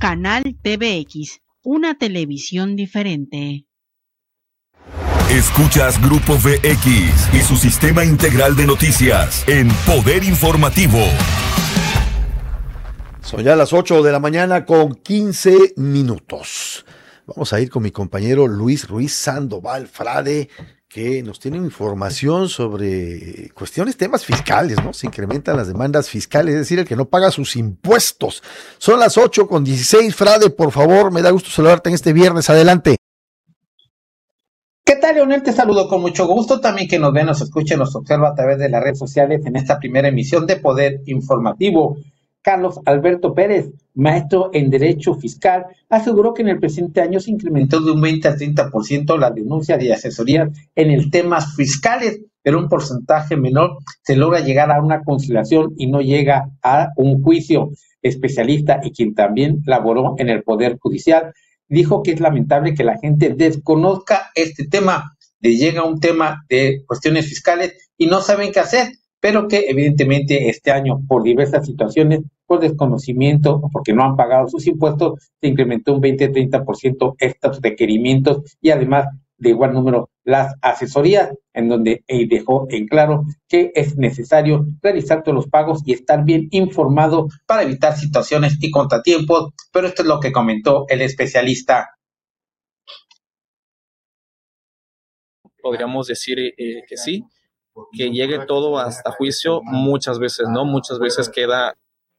Canal TVX, una televisión diferente. Escuchas Grupo VX y su sistema integral de noticias en Poder Informativo. Son ya las 8 de la mañana con 15 minutos. Vamos a ir con mi compañero Luis Ruiz Sandoval Frade, que nos tiene información sobre temas fiscales, ¿no? Se incrementan las demandas fiscales, es decir, el que no paga sus impuestos. Son las 8:16, Frade, por favor, me da gusto saludarte en este viernes, adelante. ¿Qué tal, Leonel? Te saludo con mucho gusto, también que nos ve, nos escuche, nos observa a través de las redes sociales en esta primera emisión de Poder Informativo. Carlos Alberto Pérez, maestro en Derecho Fiscal, aseguró que en el presente año se incrementó de un 20 al 30% la denuncia de asesoría en el temas fiscales, pero un porcentaje menor se logra llegar a una conciliación y no llega a un juicio. Especialista y quien también laboró en el Poder Judicial, dijo que es lamentable que la gente desconozca este tema, le llega un tema de cuestiones fiscales y no saben qué hacer, pero que evidentemente este año, por diversas situaciones, por desconocimiento o porque no han pagado sus impuestos, se incrementó un 20-30% estos requerimientos y además de igual número las asesorías, en donde dejó en claro que es necesario realizar todos los pagos y estar bien informado para evitar situaciones y contratiempos, pero esto es lo que comentó el especialista. Podríamos decir que sí, que llegue todo hasta juicio, muchas veces no, muchas veces queda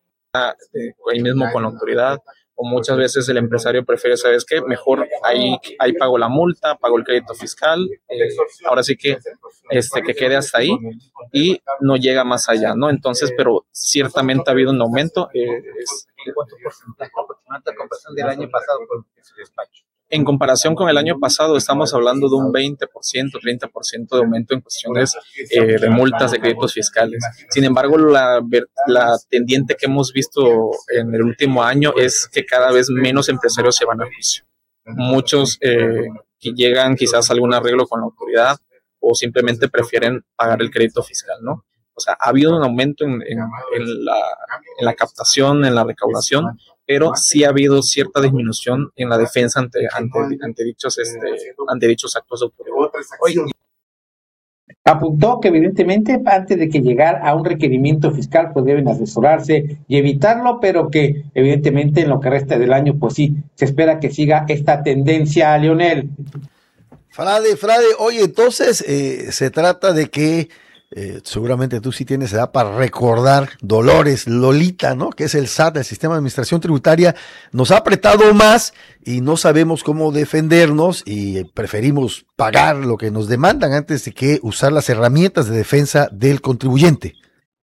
ahí mismo con la autoridad, o muchas veces el empresario prefiere, ¿sabes qué? Mejor ahí pago la multa, pago el crédito fiscal, ahora sí que quede hasta ahí y no llega más allá, ¿no? Entonces, pero ciertamente ha habido un aumento. ¿Cuánto porcentaje aproximadamente a comparación del año pasado con su despacho? En comparación con el año pasado, estamos hablando de un 20%, 30% de aumento en cuestiones de multas de créditos fiscales. Sin embargo, la tendiente que hemos visto en el último año es que cada vez menos empresarios se van a juicio. Muchos que llegan quizás a algún arreglo con la autoridad o simplemente prefieren pagar el crédito fiscal, ¿no? O sea, ha habido un aumento en la captación, en la recaudación, pero sí ha habido cierta disminución en la defensa ante dichos actos de autoridad. Apuntó que evidentemente antes de que llegar a un requerimiento fiscal pues deben asesorarse y evitarlo, pero que evidentemente en lo que resta del año pues sí, se espera que siga esta tendencia, Leonel. Frade, oye, entonces se trata de que seguramente tú sí tienes edad para recordar Dolores Lolita, ¿no? Que es el SAT, el Sistema de Administración Tributaria, nos ha apretado más y no sabemos cómo defendernos y preferimos pagar lo que nos demandan antes de que usar las herramientas de defensa del contribuyente.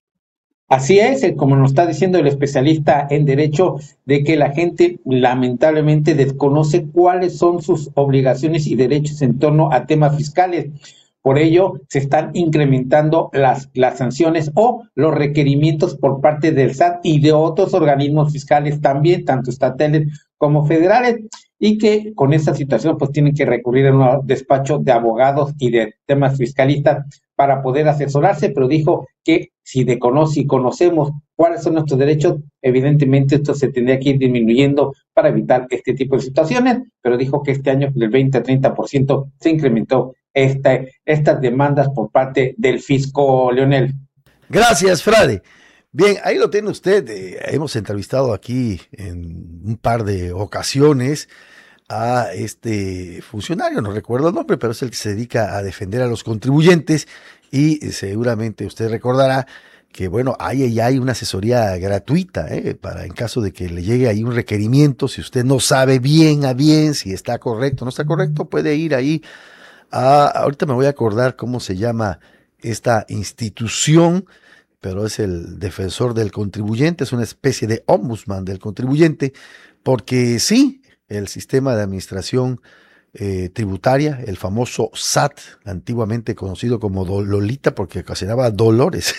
Así es, como nos está diciendo el especialista en derecho, de que la gente lamentablemente desconoce cuáles son sus obligaciones y derechos en torno a temas fiscales. Por ello, se están incrementando las sanciones o los requerimientos por parte del SAT y de otros organismos fiscales también, tanto estatales como federales, y que con esta situación pues tienen que recurrir a un despacho de abogados y de temas fiscalistas para poder asesorarse, pero dijo que si conocemos cuáles son nuestros derechos, evidentemente esto se tendría que ir disminuyendo para evitar este tipo de situaciones, pero dijo que este año del 20 a 30% se incrementó estas demandas por parte del fisco, Leonel. Gracias, Frade. Bien, ahí lo tiene usted. Hemos entrevistado aquí en un par de ocasiones a este funcionario, no recuerdo el nombre, pero es el que se dedica a defender a los contribuyentes y seguramente usted recordará que, bueno, hay una asesoría gratuita, para en caso de que le llegue ahí un requerimiento, si usted no sabe bien si está correcto o no está correcto, puede ir ahí ahorita me voy a acordar cómo se llama esta institución, pero es el defensor del contribuyente, es una especie de ombudsman del contribuyente, porque sí, el sistema de administración tributaria, el famoso SAT, antiguamente conocido como Lolita porque ocasionaba dolores,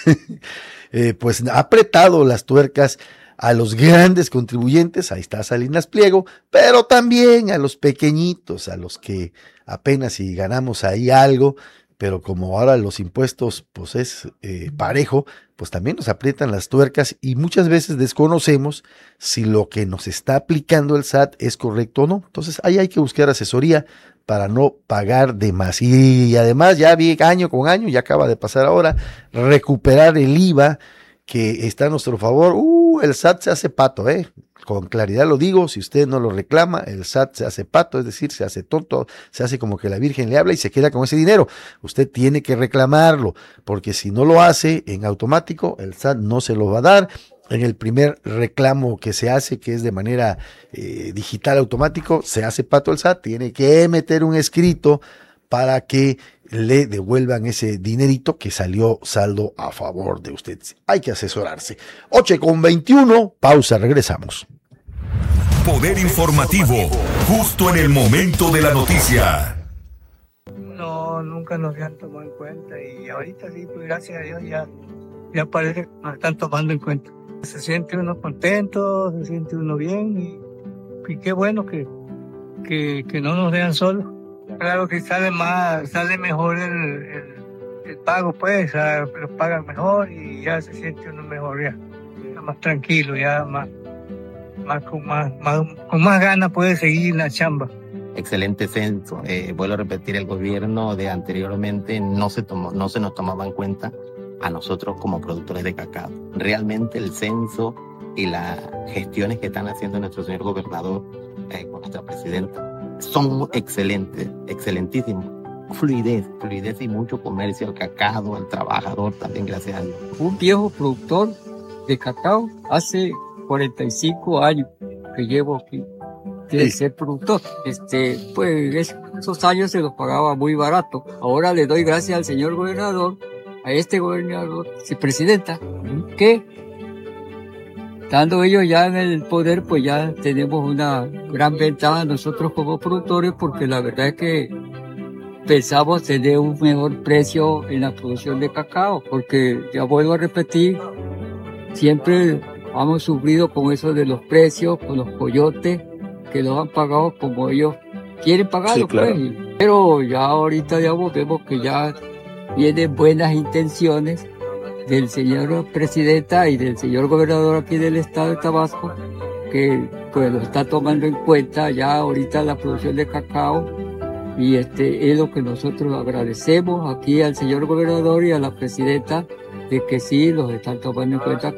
pues ha apretado las tuercas a los grandes contribuyentes, ahí está Salinas Pliego, pero también a los pequeñitos, a los que apenas si ganamos ahí algo, pero como ahora los impuestos pues es parejo, pues también nos aprietan las tuercas y muchas veces desconocemos si lo que nos está aplicando el SAT es correcto o no. Entonces ahí hay que buscar asesoría para no pagar de más. Y además ya vi año con año, ya acaba de pasar ahora, recuperar el IVA que está a nuestro favor. El SAT se hace pato, con claridad lo digo, si usted no lo reclama, el SAT se hace pato, es decir, se hace tonto, se hace como que la Virgen le habla y se queda con ese dinero. Usted tiene que reclamarlo, porque si no lo hace en automático, el SAT no se lo va a dar. En el primer reclamo que se hace, que es de manera digital automático, se hace pato el SAT, tiene que meter un escrito para que le devuelvan ese dinerito que salió saldo a favor de usted. Hay que asesorarse. 8:21, pausa, regresamos. Poder informativo, justo en el momento de la noticia. No, nunca nos habían tomado en cuenta y ahorita sí, pues gracias a Dios ya parece que nos están tomando en cuenta. Se siente uno contento, se siente uno bien y qué bueno que no nos dejan solos. Claro que sale mejor el pago, pues, lo pagan mejor y ya se siente uno mejor, ya más tranquilo, ya con más ganas puede seguir la chamba. Excelente censo. Vuelvo a repetir, el gobierno de anteriormente no se nos tomaba en cuenta a nosotros como productores de cacao. Realmente el censo y las gestiones que están haciendo nuestro señor gobernador con nuestra presidenta son excelentes, excelentísimos. Fluidez y mucho comercio al cacao, al trabajador también, gracias a Dios. Un viejo productor de cacao, hace 45 años que llevo aquí de ser productor. Pues esos años se los pagaba muy barato. Ahora le doy gracias al señor gobernador, a este gobernador, presidenta, que estando ellos ya en el poder, pues ya tenemos una gran ventaja nosotros como productores, porque la verdad es que pensamos tener un mejor precio en la producción de cacao, porque ya vuelvo a repetir, siempre hemos sufrido con eso de los precios, con los coyotes, que los han pagado como ellos quieren pagarlo, sí, claro. Pues. Pero ya ahorita ya vemos que ya vienen buenas intenciones del señor presidenta y del señor gobernador aquí del estado de Tabasco, que pues lo está tomando en cuenta ya ahorita la producción de cacao, y es lo que nosotros agradecemos aquí al señor gobernador y a la presidenta de que sí los están tomando en cuenta.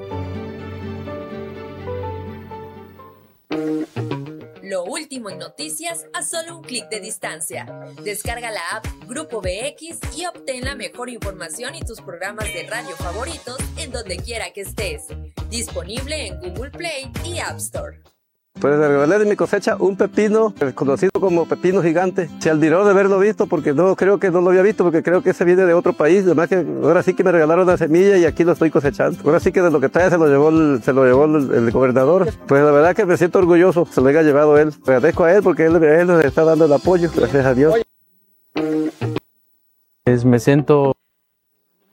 Lo último en noticias a solo un clic de distancia. Descarga la app Grupo BX y obtén la mejor información y tus programas de radio favoritos en donde quiera que estés. Disponible en Google Play y App Store. Pues regalé de mi cosecha un pepino, conocido como pepino gigante. Se admiró de haberlo visto, porque no creo que no lo había visto, porque creo que ese viene de otro país. Además que ahora sí que me regalaron la semilla y aquí lo estoy cosechando. Ahora sí que de lo que trae se lo llevó el gobernador. Pues la verdad que me siento orgulloso, se lo haya llevado él. Agradezco a él porque él nos está dando el apoyo, gracias a Dios. Me siento